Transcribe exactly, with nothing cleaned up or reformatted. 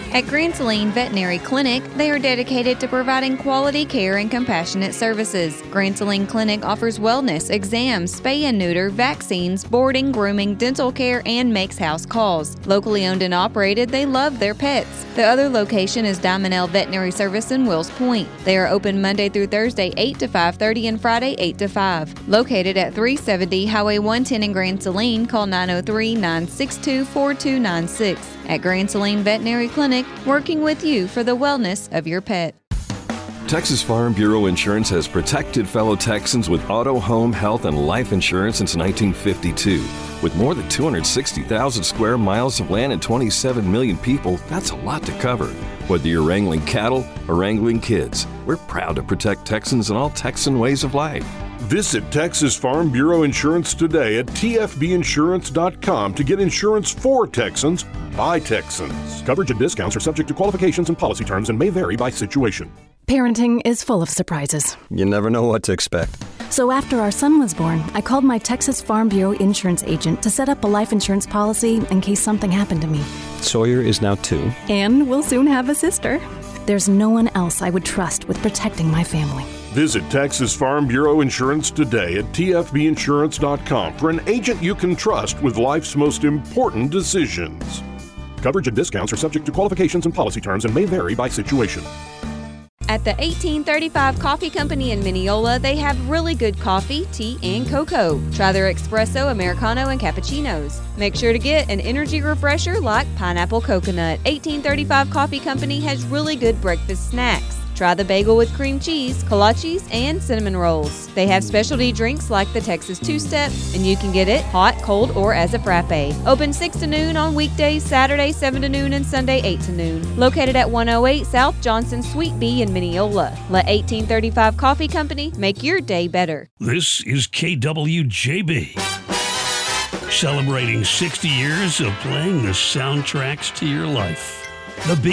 At Grand Saline Veterinary Clinic, they are dedicated to providing quality care and compassionate services. Grand Saline Clinic offers wellness, exams, spay and neuter, vaccines, boarding, grooming, dental care, and makes house calls. Locally owned and operated, they love their pets. The other location is Diamond L Veterinary Service in Wills Point. They are open Monday through Thursday eight to five thirty and Friday eight to five. Located at three seventy Highway one ten in Grand Saline, call nine oh three, nine six two, four two nine six. At Grand Saline Veterinary Clinic, working with you for the wellness of your pet. Texas Farm Bureau Insurance has protected fellow Texans with auto, home, health, and life insurance since nineteen fifty-two. With more than two hundred sixty thousand square miles of land and twenty-seven million people, that's a lot to cover. Whether you're wrangling cattle or wrangling kids, we're proud to protect Texans in all Texan ways of life. Visit Texas Farm Bureau Insurance today at T F B insurance dot com to get insurance for Texans by Texans. Coverage and discounts are subject to qualifications and policy terms and may vary by situation. Parenting is full of surprises. You never know what to expect. So after our son was born, I called my Texas Farm Bureau insurance agent to set up a life insurance policy in case something happened to me. Sawyer is now two. And we'll soon have a sister. There's no one else I would trust with protecting my family. Visit Texas Farm Bureau Insurance today at T F B insurance dot com for an agent you can trust with life's most important decisions. Coverage and discounts are subject to qualifications and policy terms and may vary by situation. At the eighteen thirty-five Coffee Company in Mineola, they have really good coffee, tea, and cocoa. Try their espresso, Americano, and cappuccinos. Make sure to get an energy refresher like pineapple coconut. eighteen thirty-five Coffee Company has really good breakfast snacks. Try the bagel with cream cheese, kolaches, and cinnamon rolls. They have specialty drinks like the Texas Two-Step, and you can get it hot, cold, or as a frappe. Open six to noon on weekdays, Saturday seven to noon, and Sunday eight to noon. Located at one oh eight South Johnson Suite B in Mineola. Let eighteen thirty-five Coffee Company make your day better. This is K W J B, celebrating sixty years of playing the soundtracks to your life. The